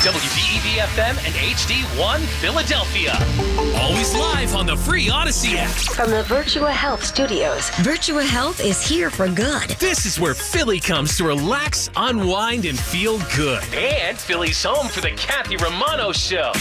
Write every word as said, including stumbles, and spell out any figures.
W D E V F M and H D one Philadelphia. Always live on the free Odyssey app. From the Virtua Health Studios, Virtua Health is here for good. This is where Philly comes to relax, unwind, and feel good. And Philly's home for the Kathy Romano Show.